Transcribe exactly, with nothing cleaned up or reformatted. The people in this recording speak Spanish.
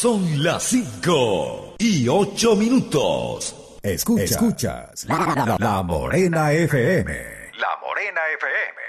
Son las cinco y ocho minutos. Escuchas, Escuchas la, la, la Morena F M. La Morena F M.